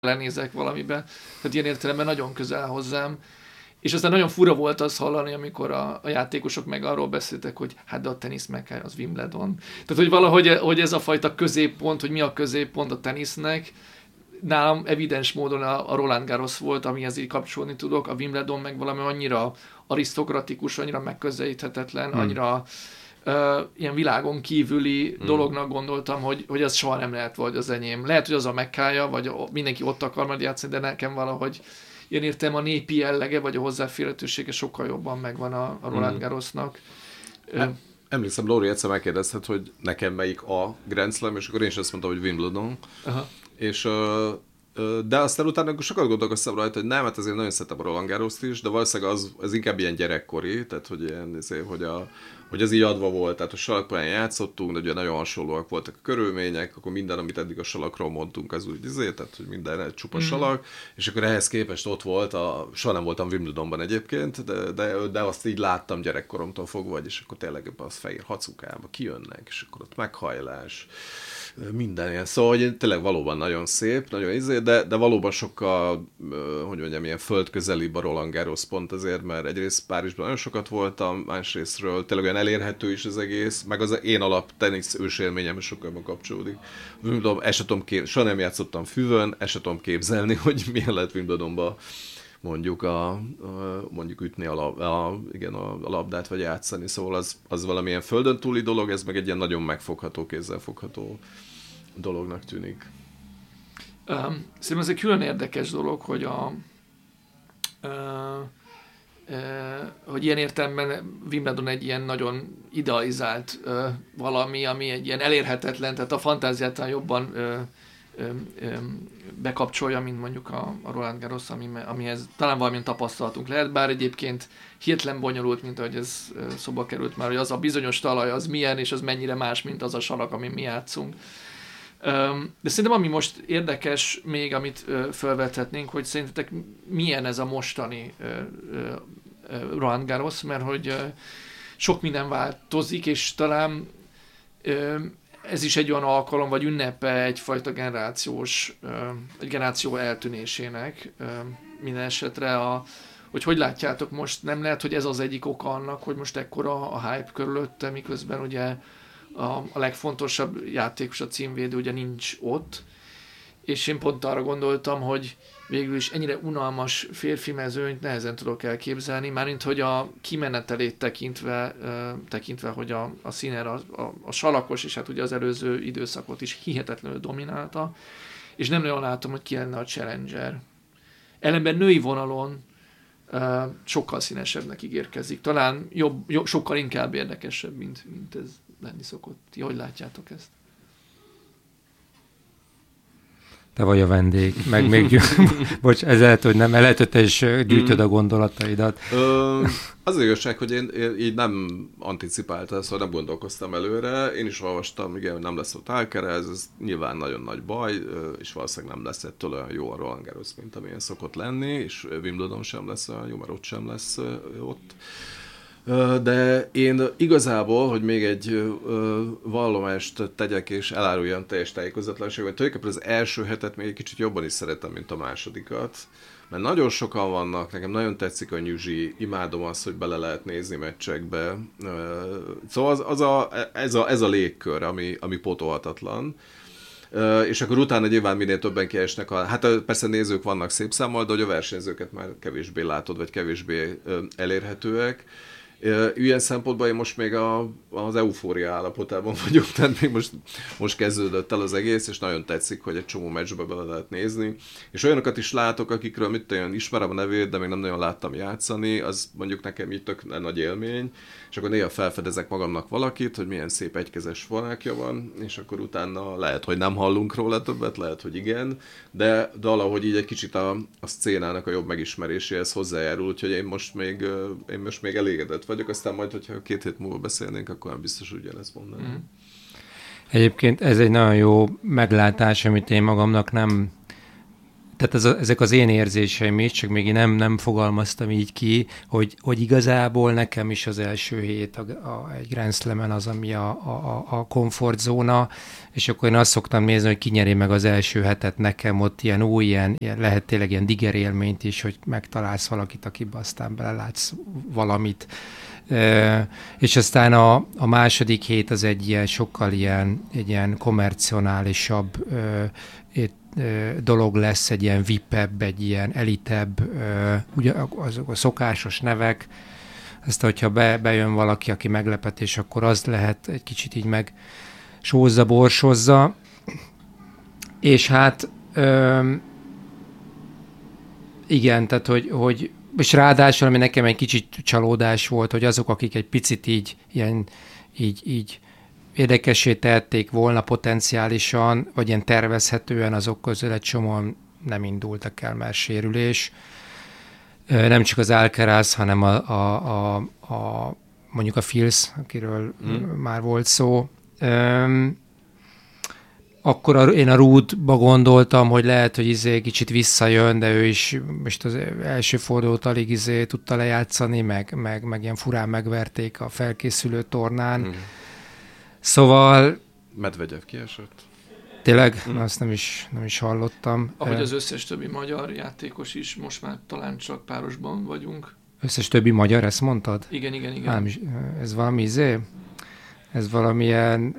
belenézek valamibe. Tehát ilyen értelemben nagyon közel hozzám. És aztán nagyon fura volt az hallani, amikor a játékosok meg arról beszéltek, hogy hát de a tenisz meg az Wimbledon. Tehát, hogy valahogy hogy ez a fajta középpont, hogy mi a középpont a tenisznek, nálam evidens módon a Roland Garros volt, amihez így kapcsolni tudok, a Wimbledon meg valami annyira arisztokratikus, annyira megközelíthetetlen, annyira ilyen világon kívüli dolognak gondoltam, hogy az soha nem lehet vagy az enyém. Lehet, hogy az a Mekkája, vagy mindenki ott akar majd játszani, de nekem valahogy én értem a népi jellege, vagy a hozzáférhetősége sokkal jobban megvan a Roland Garrosnak. Emlékszem, Lóri egyszer megkérdezhet, hogy nekem melyik a Grand Slam, és akkor én is azt mondtam, hogy Wimbledon. Aha. És de aztán utána sokat gondolkoztam rajta, hogy nem, hát azért nagyon szeretem a Roland Garrost is, de valószínűleg az inkább ilyen gyerekkori, tehát hogy ilyen, hogy ez így adva volt, tehát a salakpályán játszottunk, de ugye nagyon hasonlóak voltak a körülmények, akkor minden, amit eddig a salakról mondtunk, az úgy tehát hogy minden csupa salak, és akkor ehhez képest ott volt, soha nem voltam Wimbledonban egyébként, de azt így láttam gyerekkoromtól fogva, és akkor tényleg az fehér hacukába kijönnek, és akkor ott meghajlás, minden ilyen. Szóval, hogy tényleg valóban nagyon szép, nagyon de valóban sokkal, hogy mondjam, ilyen földközelibb a Roland Garros pont azért, mert egyrészt Párizsban nagyon sokat voltam, másrésztről tényleg olyan elérhető is az egész, meg az én alap tenisz ősélményem is sokkal jobban kapcsolódik. Soha nem játszottam füvön, ezt sem tudom képzelni, hogy milyen lehet Wimbledonba mondjuk ütni a labdát, vagy játszani, szóval az valamilyen földön túli dolog, ez meg egy ilyen nagyon megfogható, kézzelfogható dolognak tűnik. Szerintem ez egy külön érdekes dolog, hogy hogy ilyen értelemben Wimbledon egy ilyen nagyon idealizált valami, ami egy ilyen elérhetetlen, tehát a fantáziátán jobban bekapcsolja, mint mondjuk a Roland Garros, amihez talán valamilyen tapasztalatunk lehet, bár egyébként hihetetlen bonyolult, mint ahogy ez szóba került már, hogy az a bizonyos talaj az milyen, és az mennyire más, mint az a salak, amin mi játszunk. De szerintem ami most érdekes még, amit felvethetnénk, hogy szerintetek milyen ez a mostani Roland Garros, mert hogy sok minden változik, és talán ez is egy olyan alkalom, vagy ünnepe egyfajta generáció eltűnésének. Minden esetre, hogy látjátok most, nem lehet, hogy ez az egyik oka annak, hogy most ekkora a hype körülötte, miközben ugye a legfontosabb játékos, a címvédő ugye nincs ott, és én pont arra gondoltam, hogy végül is ennyire unalmas férfi mezőnyt nehezen tudok elképzelni, mármint hogy a kimenetelét tekintve, hogy a színer, a salakos, és hát ugye az előző időszakot is hihetetlenül dominálta, és nem nagyon látom, hogy ki lenne a challenger. Ellenben női vonalon sokkal színesebbnek ígérkezik. Talán sokkal inkább érdekesebb, mint ez lenni szokott. Ti hogy látjátok ezt? Te vagy a vendég, meg még bocs, ez lehet, hogy nem, lehet, hogy te is gyűjtöd a gondolataidat. Az igazság, hogy én így nem anticipáltam, szóval nem gondolkoztam előre. Én is olvastam, igen, hogy nem lesz ott Alcaraz, ez nyilván nagyon nagy baj, és valószínűleg nem lesz ettől olyan jó a Roland Garros, mint amilyen szokott lenni, és Wimbledon sem lesz olyan jó, mert ott sem lesz ott. De én igazából, hogy még egy vallomást tegyek és eláruljam teljes tájékozatlanságban, tulajdonképpen az első hetet még egy kicsit jobban is szeretem, mint a másodikat, mert nagyon sokan vannak, nekem nagyon tetszik a nyüzsi, imádom azt, hogy bele lehet nézni meccsekbe. Szóval ez a légkör, ami pótolhatatlan. És akkor utána nyilván minél többen kiesnek, hát persze nézők vannak szép számmal, de hogy a versenyzőket már kevésbé látod, vagy kevésbé elérhetőek. Ilyen szempontból én most még az eufória állapotában vagyok, tehát még most kezdődött el az egész, és nagyon tetszik, hogy egy csomó meccsbe bele lehet nézni. És olyanokat is látok, akikről ismerem a nevét, de még nem nagyon láttam játszani, az mondjuk nekem így tök nagy élmény, és akkor néha felfedezek magamnak valakit, hogy milyen szép egykezes vonákja van, és akkor utána lehet, hogy nem hallunk róla többet, lehet, hogy igen, de valahogy így egy kicsit a szcénának a jobb megismeréséhez hozzájárul, úgyhogy én most még elégedett vagyok, aztán majd, hogyha 2 hét múlva beszélnénk, akkor nem biztos ugyanezt mondanám. Egyébként ez egy nagyon jó meglátás, amit én magamnak nem tehát ezek az én érzéseim is, csak még én nem fogalmaztam így ki, hogy igazából nekem is az első hét egy Grand Slam-en az, ami a komfortzóna, és akkor én azt szoktam nézni, hogy ki nyeri meg az első hetet nekem, ott ilyen lehet tényleg ilyen digger élményt is, hogy megtalálsz valakit, akiben aztán belelátsz valamit. És aztán a második hét az egy ilyen sokkal egy ilyen kommercionálisabb dolog lesz, egy ilyen VIP-ebb, egy ilyen elitebb, ugye azok a szokásos nevek, ezt hogyha bejön valaki, aki meglepetés, akkor az lehet egy kicsit így meg sózza, borsozza, és hát igen, tehát hogy és ráadásul, ami nekem egy kicsit csalódás volt, hogy azok, akik egy picit így érdekessé tehették volna potenciálisan, vagy ilyen tervezhetően, azok közül egy csomóan nem indultak el, mert sérülés. Nem csak az Alcaraz, hanem mondjuk a Fils, akiről már volt szó. Akkor én a Ruudba gondoltam, hogy lehet, hogy kicsit visszajön, de ő is most az első fordulót alig tudta lejátszani, meg ilyen furán megverték a felkészülő tornán. Szóval... Medvegyev kiesett. Tényleg? Azt nem is hallottam. Ahogy az összes többi magyar játékos is, most már talán csak párosban vagyunk. Összes többi magyar, ezt mondtad? Igen. Ez valami ez valamilyen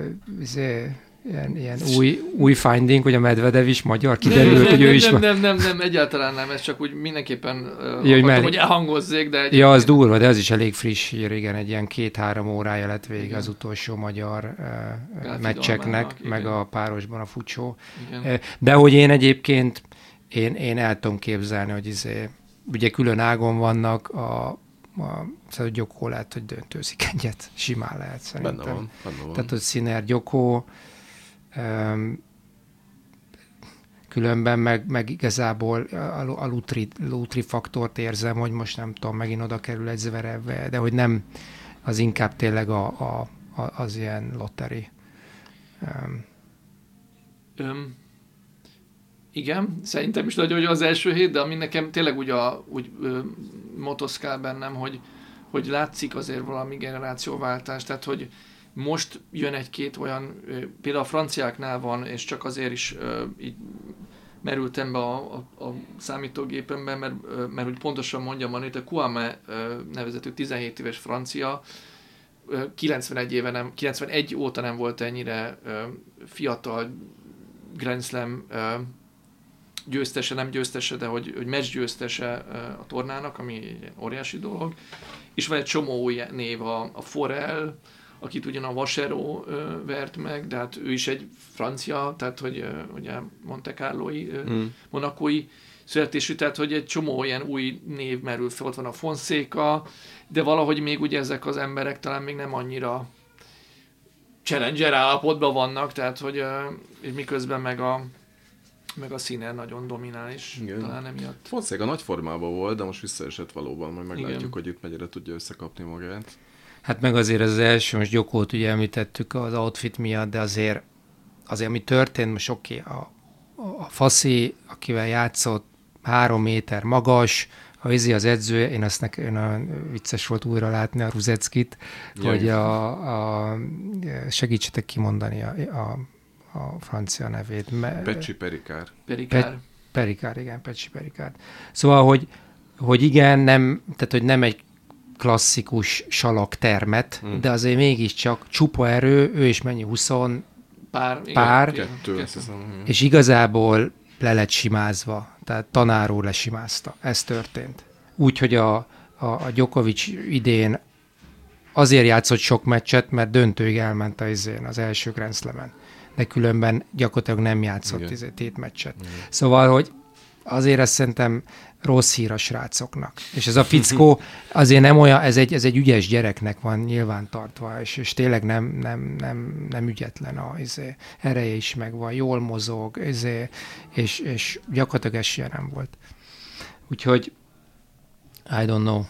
ilyen új finding, hogy a Medvedev is magyar, kiderült, hogy ő is... Nem, egyáltalán nem, ez csak úgy mindenképpen akartam, hogy elhangozzék, de... Ja, az durva, de az is elég friss hír, igen, egy ilyen 2-3 órája lett vége az utolsó magyar meccseknek, meg a párosban a futsó. De hogy én egyébként, én el tudom képzelni, hogy ugye külön ágon vannak, szóval Djoko lehet, hogy döntőzik egyet, simán lehet szerintem. Benne van. Tehát, hogy Sinner, Djoko, különben meg igazából a Lutri faktort érzem, hogy most nem tudom, megint oda kerül egy Zverev, de hogy nem, az inkább tényleg az ilyen lotteri. Igen, szerintem is nagyon jó az első hét, de ami nekem tényleg úgy motoszkál bennem, hogy látszik azért valami generációváltás, tehát hogy most jön egy-két olyan, például a franciáknál van, és csak azért is így merültem be a számítógépemben, mert hogy pontosan mondjam, a Kouame nevezetű 17 éves francia 91 óta nem volt ennyire fiatal Grand Slam győztese, nem győztese, de hogy meccs győztese a tornának, ami egy óriási dolog. És van egy csomó új név, a Forel, akit ugyan a Vachereau vert meg, de hát ő is egy francia, tehát hogy ugye Monte Carlói, monakói születésű, tehát hogy egy csomó ilyen új név merül fel, ott van a Fonseca, de valahogy még ugye ezek az emberek talán még nem annyira challenger állapotban vannak, tehát hogy miközben meg a Sinner nagyon dominális, talán emiatt. Fonseca nagy formában volt, de most visszaesett valóban, majd meglátjuk, hogy itt mennyire tudja összekapni magát. Hát meg azért az első, most Djokót ugye említettük az outfit miatt, de azért ami történt, most oké, a Faszi, akivel játszott, 3 méter magas, az edzője, én vicces volt újra látni a Ruzeckit, hogy segítsetek kimondani a francia nevét. Pecsi Pericard. Pericard, igen, Pecsi Pericard. Szóval, hogy igen, tehát hogy nem egy klasszikus salaktermet, de azért mégiscsak csupa erő, ő is mennyi, 20 pár és igazából le lett simázva, tehát Tanáró lesimázta. Ez történt. Úgyhogy a Djokovic idén azért játszott sok meccset, mert döntőig elment az első Grand Slamen. De különben gyakorlatilag nem játszott tétmeccset. Szóval, hogy azért ezt szerintem rossz hír a srácoknak. És ez a fickó azért nem olyan, ez egy ügyes gyereknek van nyilván tartva, és tényleg nem ügyetlen ereje is megvan, jól mozog, és gyakorlatilag esélye nem volt. Úgyhogy I don't know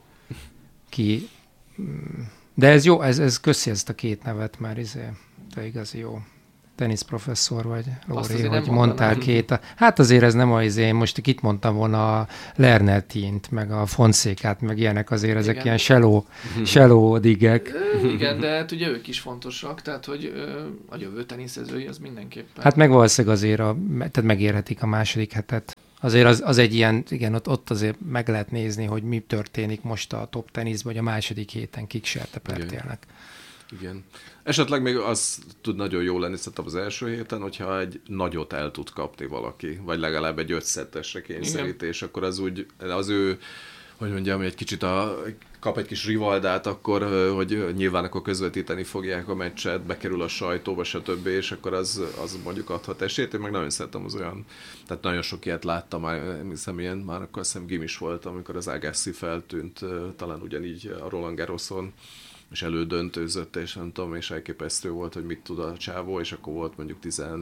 ki. De ez jó, ez köszi ezt a két nevet, mert de igazi jó. teniszprofesszor vagy, Lóri, azért hogy nem mondtál mondanám. két. Hát azért ez nem az, én most itt mondtam volna a Lerner Tint, meg a Fonszékát, meg ilyenek azért, ezek Igen. ilyen shallow diggek. Igen, de hát ugye ők is fontosak, tehát hogy a jövő teniszezői az mindenképpen. Hát meg valószínűleg azért tehát megérhetik a második hetet. Azért az egy ilyen, igen, ott azért meg lehet nézni, hogy mi történik most a top teniszben, hogy a második héten kik sertepertélnek. Igen. Esetleg még az tud nagyon jó lenni szerintem az első héten, hogyha egy nagyot el tud kapni valaki, vagy legalább egy 5-szettesre kényszerítés, akkor az úgy, az ő, hogy mondjam, egy kicsit kap egy kis rivaldát, akkor, hogy nyilván akkor közvetíteni fogják a meccset, bekerül a sajtóba, stb., és akkor az mondjuk adhat esélyt. Én meg nagyon szeretem az olyan, tehát nagyon sok ilyet láttam, már hiszem ilyen, már akkor azt hiszem gimis volt, amikor az Agassi feltűnt, talán ugyanígy a Roland Garroson, és elődöntőzött, és nem tudom, és elképesztő volt, hogy mit tud a csávó, és akkor volt mondjuk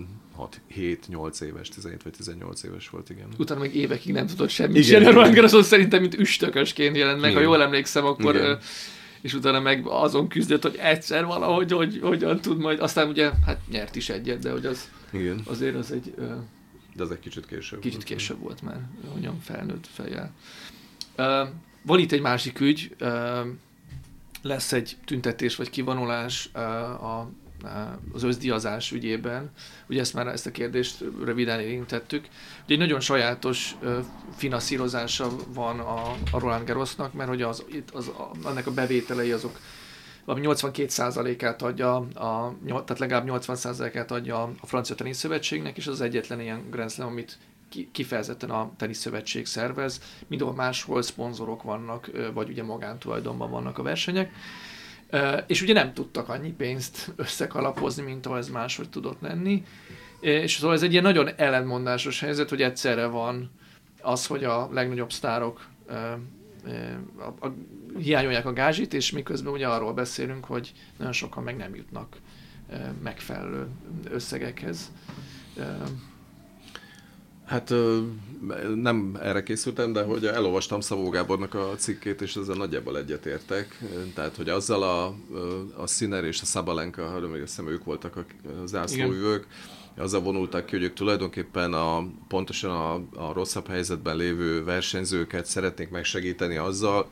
17-8 éves, 17 vagy 18 éves volt, igen. Utána meg évekig nem tudott semmit sem. Roland Garroson szerintem, mint üstökösként jelent meg, igen. Ha jól emlékszem, akkor és utána meg azon küzdött, hogy egyszer valahogy, hogy hogyan tud majd, aztán ugye, hát nyert is egyet, de hogy az igen. Azért az egy... De az egy kicsit később. Kicsit később volt már, hogyan felnőtt fejjel. Van itt egy másik ügy, lesz egy tüntetés vagy kivonulás az összdíjazás ügyében. Ugye ezt a kérdést röviden érintettük. Ugye egy nagyon sajátos finanszírozása van a Roland Garrosnak, mert hogy annak a bevételei azok valami 82%-át adja, tehát legalább 80%-át adja a Francia Teniszszövetségnek, és az egyetlen ilyen Grand Slam, amit kifejezetten a Teniszszövetség szervez, mindenhol máshol szponzorok vannak, vagy ugye magántulajdonban vannak a versenyek, és ugye nem tudtak annyi pénzt összekalapozni, mint ahogy ez máshogy tudott lenni, és szóval ez egy ilyen nagyon ellentmondásos helyzet, hogy egyszerre van az, hogy a legnagyobb sztárok hiányolják a gázsit, és miközben ugye arról beszélünk, hogy nagyon sokan meg nem jutnak megfelelő összegekhez. Hát nem erre készültem, de hogy elolvastam Szabó Gábornak a cikkét, és ezzel nagyjából egyetértek. Tehát, hogy azzal a Sinner és a Sabalenka, ha emlékszem, ők voltak a zászlóvivők, azzal vonultak ki, hogy ők tulajdonképpen pontosan a rosszabb helyzetben lévő versenyzőket szeretnék megsegíteni azzal.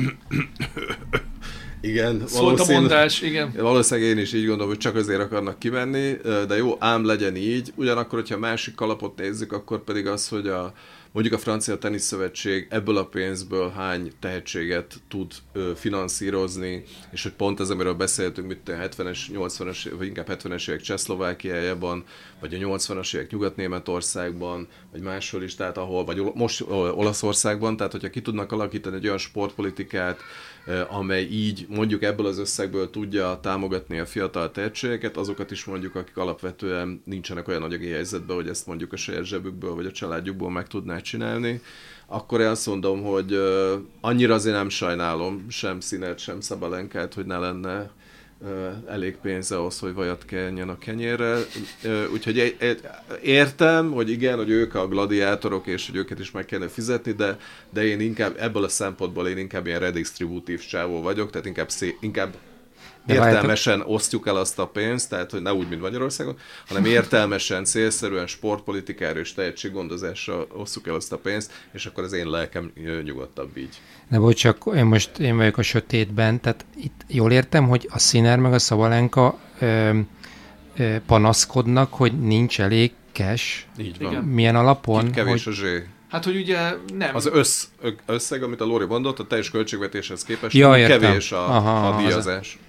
Igen, szólt a mondás, igen. Valószínűleg én is így gondolom, hogy csak azért akarnak kimenni, de jó, ám legyen így. Ugyanakkor, hogyha a másik kalapot nézzük, akkor pedig az, hogy mondjuk a Francia Teniszszövetség ebből a pénzből hány tehetséget tud finanszírozni, és hogy pont ez, amiről beszéltünk, mint a 70-es, 80-as, vagy inkább 70-es évek Csehszlovákiájában, vagy a 80-as évek Nyugat-Németországban, vagy máshol is, tehát vagy most Olaszországban, tehát hogyha ki tudnak alakítani egy olyan sportpolitikát, amely így mondjuk ebből az összegből tudja támogatni a fiatal tehetségeket, azokat is mondjuk, akik alapvetően nincsenek olyan anyagi helyzetben, hogy ezt mondjuk a saját zsebükből vagy a családjukból meg tudná csinálni, akkor én azt mondom, hogy annyira azért nem sajnálom sem Sinnert, sem Szabalenkát, hogy ne lenne elég pénze ahhoz, hogy vajat kenjen a kenyérre. Úgyhogy értem, hogy igen, hogy ők a gladiátorok, és hogy őket is meg kellene fizetni, de én inkább ebből a szempontból én inkább ilyen redistributív csávó vagyok, tehát inkább értelmesen osztjuk el azt a pénzt, tehát hogy ne úgy, mint Magyarországon, hanem értelmesen, célszerűen sportpolitikára és tehetséggondozásra osztjuk el azt a pénzt, és akkor az én lelkem nyugodtabb így. De bocs, csak én vagyok a sötétben, tehát itt jól értem, hogy a Sinner meg a Sabalenka panaszkodnak, hogy nincs elég cash. Így van. Igen. Milyen alapon? Kit kevés a zsé. Hát, hogy ugye nem... Az összeg, amit a Lóri mondott, a teljes költségvetéshez képest kevés a díjazás.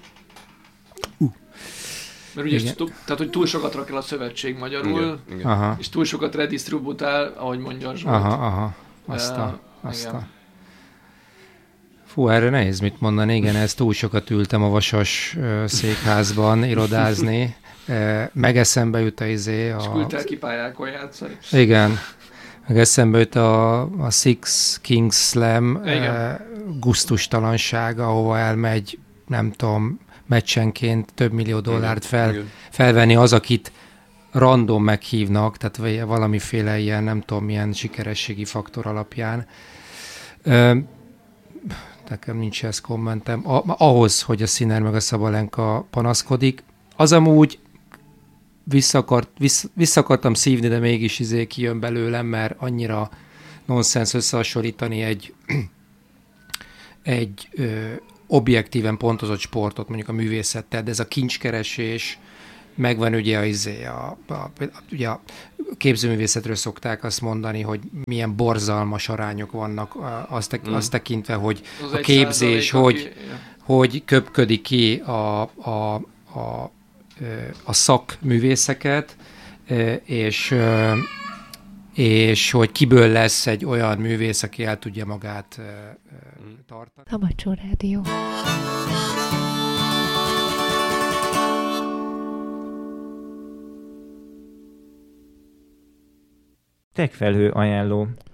Mert ugye, tehát, hogy túl sokat rak el a szövetség magyarul, igen. És túl sokat redistributál, ahogy mondja Zsolt. Azt. Fú, erre nehéz mit mondani, igen, ezt túl sokat ültem a vasas székházban irodázni, meg eszembe jut És küldtel ki pályákon játszani. Igen, meg eszembe jut a Six Kings Slam gusztustalansága, ahova elmegy, nem tudom, meccsenként több millió dollárt felvenni az, akit random meghívnak, tehát valamiféle ilyen, nem tudom, milyen sikerességi faktor alapján. Nekem nincs ez kommentem. Ahhoz, hogy a Sinner meg a Sabalenka panaszkodik, az amúgy vissza akartam szívni, de mégis kijön belőlem, mert annyira nonsens összehasonlítani egy objektíven pontozott sportot, mondjuk a művészettel, de ez a kincskeresés, megvan ugye ugye a képzőművészetről szokták azt mondani, hogy milyen borzalmas arányok vannak, azt tekintve, hogy a képzés, hogy köpködik ki a szakművészeket, és hogy kiből lesz egy olyan művész, aki el tudja magát tartani. Hamacsó Rádió. Techfelhő ajánló.